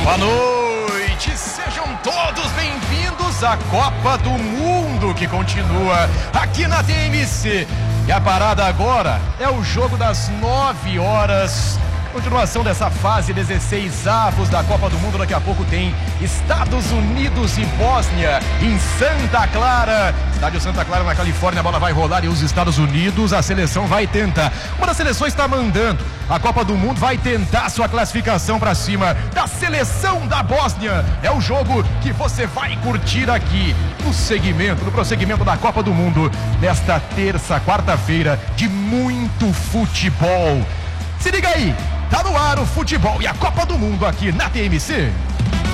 Boa noite, sejam todos bem-vindos à Copa do Mundo que continua aqui na TMC. E a parada agora é o jogo das 9 horas. Continuação dessa fase 16 avos da Copa do Mundo. Daqui a pouco tem Estados Unidos e Bósnia em Santa Clara. Estádio Santa Clara na Califórnia, a bola vai rolar e os Estados Unidos, a seleção vai tentar. Uma das seleções está mandando. A Copa do Mundo vai tentar sua classificação para cima da seleção da Bósnia. É o jogo que você vai curtir aqui no prosseguimento da Copa do Mundo nesta terça, quarta-feira de muito futebol. Se liga aí, tá no ar o futebol e a Copa do Mundo aqui na TMC.